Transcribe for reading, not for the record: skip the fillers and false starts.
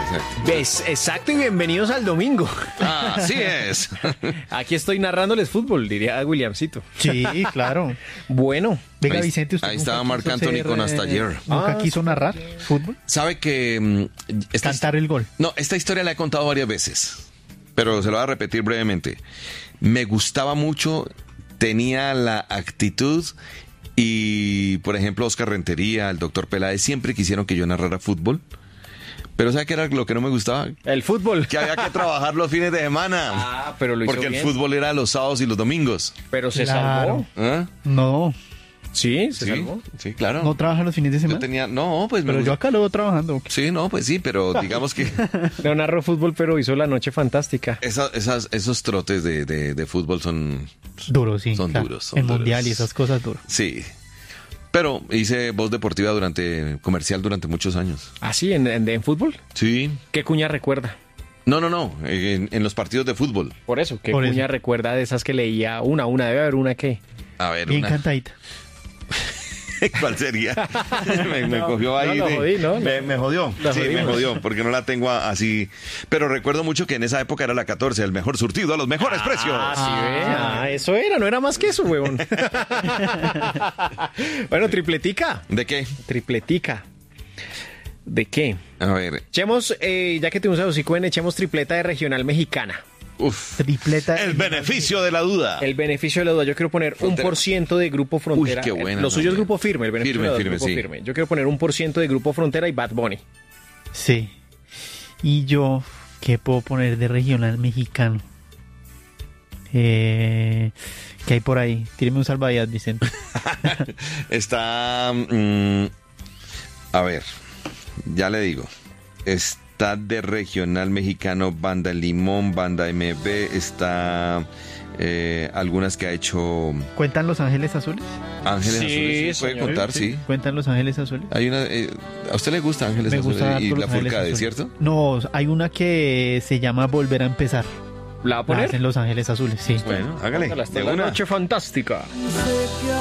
Exacto, y bienvenidos al domingo. Así es. Aquí estoy narrándoles fútbol, diría Williamcito. Sí, claro. Bueno. Venga, Ahí- Vicente, usted ahí nunca estaba quiso Marc Anthony ser, con hasta ayer. ¿Nunca quiso narrar fútbol? ¿Sabe que Cantar el gol. No, esta historia la he contado varias veces, pero se lo voy a repetir brevemente. Me gustaba mucho, tenía la actitud y, por ejemplo, Oscar Rentería, el doctor Peláez, siempre quisieron que yo narrara fútbol. Pero ¿sabe qué era lo que no me gustaba? El fútbol. Que había que trabajar los fines de semana. Ah, pero lo hizo Porque bien. el fútbol era los sábados y los domingos. Pero se Claro. salvó. ¿Ah? No, Sí, se Sí, salvó. sí, claro. no trabaja los fines de Yo semana. tenía, no, pues me Pero yo gusta. acá lo veo trabajando. Sí, no, pues sí, pero digamos que No narró fútbol, pero hizo la noche fantástica. esos trotes de fútbol son Duro, sí. Son claro. duros, son El duros. mundial y esas cosas duro. Sí. Pero hice voz deportiva comercial durante muchos años. ¿Ah, sí? ¿En fútbol? Sí. ¿Qué cuña recuerda? No. En los partidos de fútbol. Por eso, ¿qué Por cuña eso. recuerda de esas que leía? Una, debe haber una que... A ver, Bien una. cantadita. ¿Cuál sería? me No, cogió ahí. no, lo jodí, ¿no? Me jodió. Lo Sí, me jodimos. jodió, porque no la tengo así. Pero recuerdo mucho que en esa época era la 14, el mejor surtido a los mejores precios. Ah, sí, ve. Ah, eso era, no era más que eso, huevón. Bueno, tripletica. ¿De qué? Tripletica. ¿De qué? A ver. Echemos, ya que tenemos a Osicoen, echemos tripleta de regional mexicana. Uf. Tripleta. El beneficio de la duda. El beneficio de la duda. Yo quiero poner Frontera. 1% de Grupo Frontera. Uy, qué buena, Lo suyo es no, Grupo Firme, el beneficio Firme, de la duda es firme, Grupo sí. Firme. Yo quiero poner 1% de Grupo Frontera y Bad Bunny. Sí. Y yo, ¿qué puedo poner de regional mexicano? ¿Qué hay por ahí? Tíreme un salvavidas, Vicente. Está. A ver, ya le digo. Está de regional mexicano, Banda Limón, Banda MB. Está algunas que ha hecho ¿Cuentan Los Ángeles Azules? Ángeles Sí, Azules. ¿Sí? ¿Puede señor. contar? Sí. ¿Cuentan Los Ángeles Azules? Hay una. ¿A usted le gusta Ángeles Me Azules gusta y harto La Los Ángeles Furcade, Azules. cierto? No, hay una que se llama Volver a Empezar. ¿La va a La poner? hacen Los Ángeles Azules, sí. Bueno, hágale. Hasta De la una. noche fantástica.